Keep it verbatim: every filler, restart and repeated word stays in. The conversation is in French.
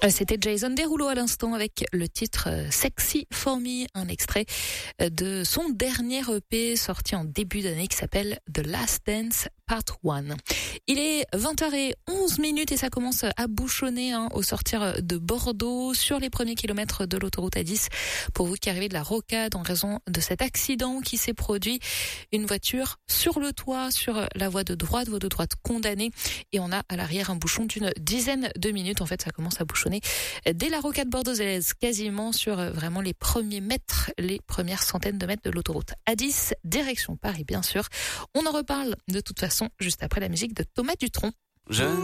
C'était Jason Derulo à l'instant avec le titre Sexy for Me, un extrait de son dernier E P sorti en début d'année qui s'appelle The Last Dance Part un. Il est vingt heures onze minutes et ça commence à bouchonner hein, au sortir de Bordeaux sur les premiers kilomètres de l'autoroute A dix. Pour vous qui arrivez de la Rocade en raison de cet accident qui s'est produit, une voiture sur le toit, sur la voie de droite, voie de droite condamnée, et on a à l'arrière un bouchon d'une dizaine de minutes. En fait, ça commence à bouchonner dès la Rocade bordelaise, quasiment sur vraiment les premiers mètres, les premières centaines de mètres de l'autoroute A dix, direction Paris bien sûr. On en reparle de toute façon juste après la musique de Thomas Dutronc. Je